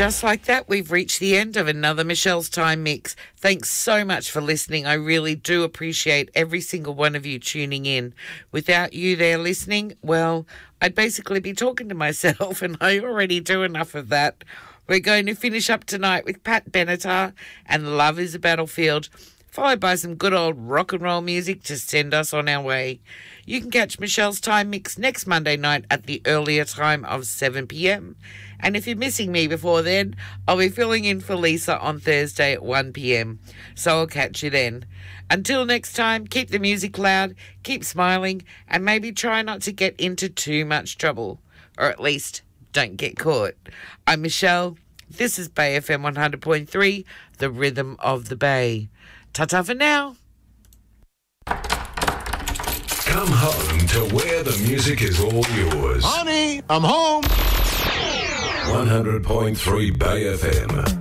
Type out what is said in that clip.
just like that, we've reached the end of another Michelle's Time Mix. Thanks so much for listening. I really do appreciate every single one of you tuning in. Without you there listening, well, I'd basically be talking to myself, and I already do enough of that. We're going to finish up tonight with Pat Benatar and Love is a Battlefield, followed by some good old rock and roll music to send us on our way. You can catch Michelle's Time Mix next Monday night at the earlier time of 7 p.m. And if you're missing me before then, I'll be filling in for Lisa on Thursday at 1 p.m. So I'll catch you then. Until next time, keep the music loud, keep smiling, and maybe try not to get into too much trouble. Or at least, don't get caught. I'm Michelle. This is Bay FM 100.3, the rhythm of the Bay. Ta-ta for now. Come home to where the music is all yours. Honey, I'm home. 100.3 Bay FM.